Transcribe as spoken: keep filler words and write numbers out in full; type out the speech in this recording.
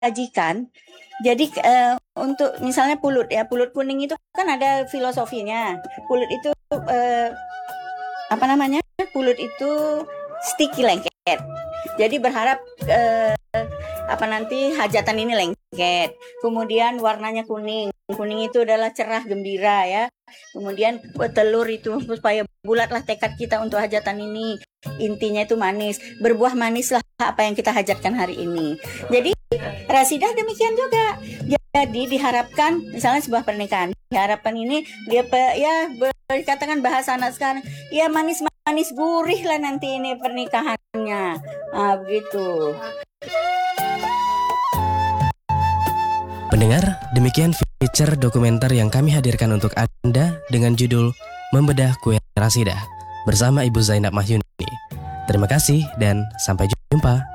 disajikan. Jadi uh, untuk misalnya pulut ya, pulut kuning itu kan ada filosofinya. Pulut itu uh, apa namanya? Pulut itu sticky lengket. Jadi berharap uh, apa nanti hajatan ini lengket. Kemudian warnanya kuning. Kuning itu adalah cerah gembira ya. Kemudian telur itu supaya bulatlah tekad kita untuk hajatan ini. Intinya itu manis. Berbuah manislah apa yang kita hajatkan hari ini. Jadi Rasidah demikian juga. Jadi diharapkan misalnya sebuah pernikahan, diharapkan ini dia ya berkatakan bahasa anak sekarang, ya manis-manis gurih lah nanti ini pernikahannya. Ah, begitu. Pendengar, demikian feature dokumenter yang kami hadirkan untuk Anda dengan judul Membedah Kue Rasidah bersama Ibu Zainab Mahyuni. Terima kasih dan sampai jumpa.